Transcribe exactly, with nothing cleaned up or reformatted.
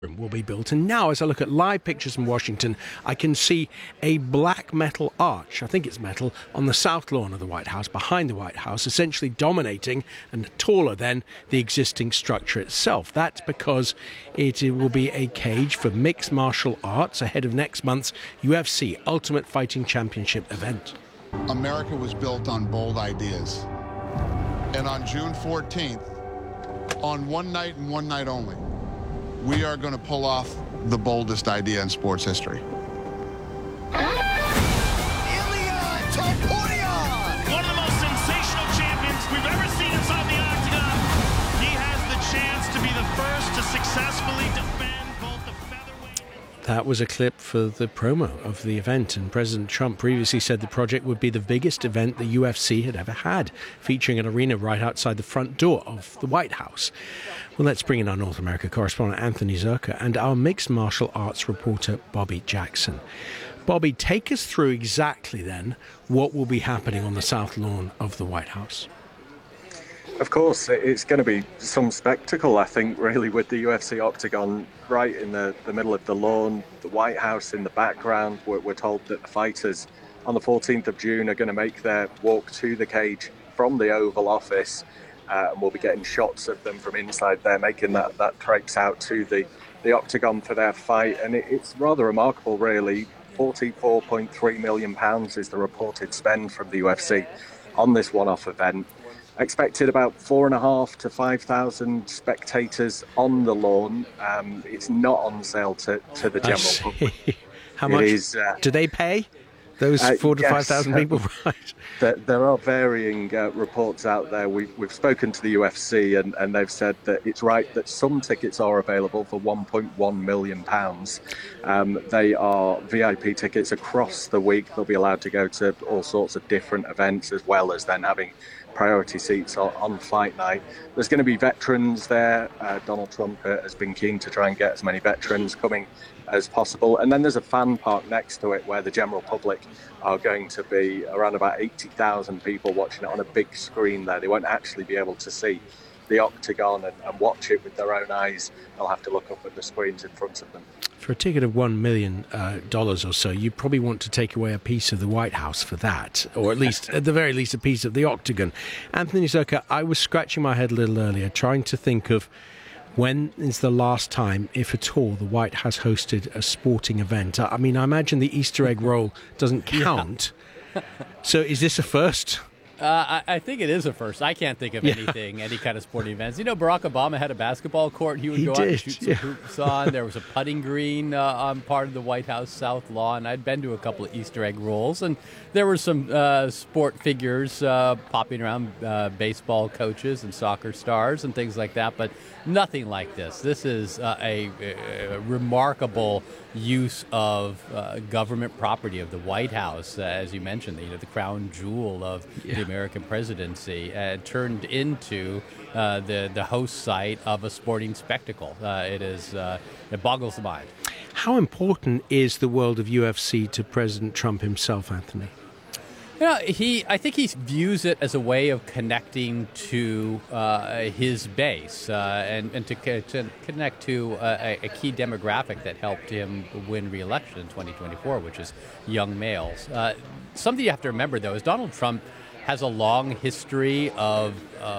will be built. And now, as I look at live pictures from Washington, I can see a black metal arch, I think it's metal, on the south lawn of the White House, behind the White House, essentially dominating and taller than the existing structure itself. That's because it will be a cage for mixed martial arts ahead of next month's U F C Ultimate Fighting Championship event. America was built on bold ideas. And on June fourteenth, on one night and one night only, we are going to pull off the boldest idea in sports history. Ilia Topuria! One of the most sensational champions we've ever seen inside the octagon. He has the chance to be the first to successfully defend both the featherweight. That was a clip for the promo of the event, and President Trump previously said the project would be the biggest event the U F C had ever had, featuring an arena right outside the front door of the White House. Well, let's bring in our North America correspondent Anthony Zurcher and our mixed martial arts reporter Bobby Jackson. Bobby, take us through exactly then what will be happening on the south lawn of the White House. Of course, it's going to be some spectacle, I think, really, with the U F C Octagon right in the, the middle of the lawn, the White House in the background. We're, we're told that the fighters on the fourteenth of June are going to make their walk to the cage from the Oval Office, uh, and we'll be getting shots of them from inside there, making that, that traipse out to the, the Octagon for their fight. And it, it's rather remarkable, really. forty-four point three million pounds is the reported spend from the U F C on this one-off event. Expected about four and a half to five thousand spectators on the lawn. Um, it's not on sale to, to the general public. How much is, uh, do they pay? Those uh, four to yes, five thousand people, right? There, there are varying uh, reports out there. We've, we've spoken to the U F C, and, and they've said that it's right that some tickets are available for one point one million pounds. Um, they are V I P tickets across the week. They'll be allowed to go to all sorts of different events, as well as then having priority seats on, on fight night. There's going to be veterans there. Uh, Donald Trump uh, has been keen to try and get as many veterans coming as possible. And then there's a fan park next to it where the general public are going to be around about eighty thousand people watching it on a big screen there. They won't actually be able to see the Octagon and, and watch it with their own eyes. They'll have to look up at the screens in front of them. For a ticket of one million dollars uh, or so, you probably want to take away a piece of the White House for that, or at least, at the very least, a piece of the Octagon. Anthony Zurcher, I was scratching my head a little earlier, trying to think of when is the last time, if at all, the White House hosted a sporting event. I mean, I imagine the Easter egg roll doesn't count. Yeah. So is this a first? Uh, I, I think it is a first. I can't think of Yeah. anything, any kind of sporting events. You know, Barack Obama had a basketball court he would He go did, out and shoot some yeah. hoops on. There was a putting green uh, on part of the White House South Lawn. I'd been to a couple of Easter egg rolls, and there were some uh, sport figures uh, popping around, uh, baseball coaches and soccer stars and things like that, but nothing like this. This is uh, a, a remarkable use of uh, government property of the White House, uh, as you mentioned, you know, the crown jewel of Yeah. the American presidency, uh, turned into uh, the the host site of a sporting spectacle. Uh, it is uh, it boggles the mind. How important is the world of U F C to President Trump himself, Anthony? You know, he, I think he views it as a way of connecting to uh, his base uh, and, and to, co- to connect to a, a key demographic that helped him win re-election in twenty twenty-four, which is young males. Uh, something you have to remember, though, is Donald Trump has a long history of uh,